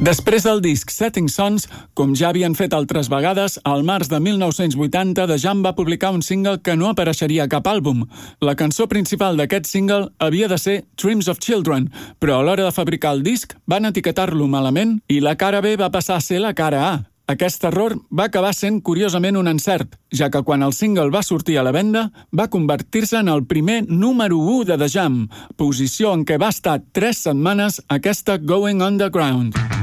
Després del disc Setting Suns, com ja havien fet altres vegades, al març de 1980 The Jam va publicar un single que no apareixeria a cap àlbum. La cançó principal d'aquest single havia de ser Dreams of Children, però a l'hora de fabricar el disc van etiquetar-lo malament i la cara B va passar a ser la cara A. Aquest error va acabar sent curiosament un encert, ja que quan el single va sortir a la venda, va convertir-se en el primer número 1 de The Jam, posició en què va estar 3 setmanes aquesta Going Underground.